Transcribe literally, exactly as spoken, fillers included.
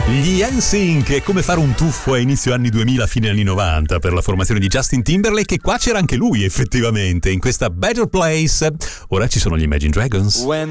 Gli N Sync, è come fare un tuffo a inizio anni duemila, fine anni novanta per la formazione di Justin Timberlake, e qua c'era anche lui effettivamente in questa Better Place. Ora ci sono gli Imagine Dragons. When